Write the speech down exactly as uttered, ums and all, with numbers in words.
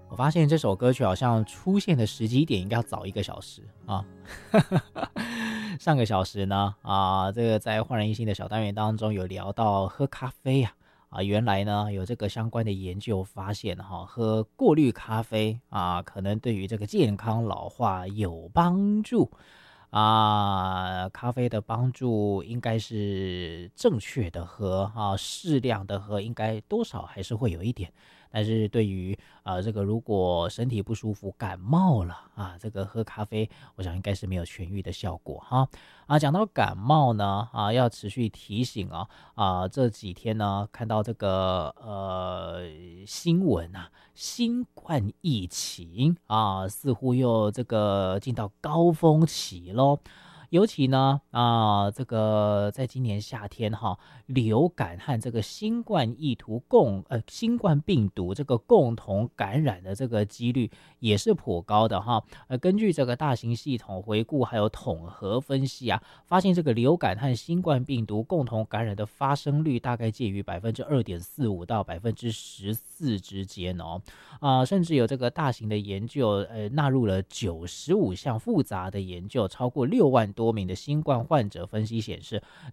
我发现这首歌曲好像出现的时机点应该要早一个小时啊。上个小时呢，啊，这个在焕然一新的小单元当中有聊到喝咖啡啊，啊，原来呢有这个相关的研究发现哈、啊，喝过滤咖啡啊，可能对于这个健康老化有帮助。啊，咖啡的帮助应该是正确的喝啊，适量的喝，应该多少还是会有一点。但是对于呃这个如果身体不舒服、感冒了啊，这个喝咖啡，我想应该是没有痊愈的效果哈。啊，讲到感冒呢，啊，要持续提醒啊，啊这几天呢看到这个呃新闻啊，新冠疫情啊，似乎又这个进到高峰期咯。尤其呢，啊，这个在今年夏天哈，流感和这个新冠疫毒共呃新冠病毒这个共同感染的这个几率也是颇高的哈。呃，根据这个大型系统回顾还有统合分析啊，发现这个流感和新冠病毒共同感染的发生率大概介于百分之二点四五到百分之十四之间哦。啊、甚至有这个大型的研究，呃，纳入了九十五项复杂的研究，超过六万多名的新冠患者分析显示，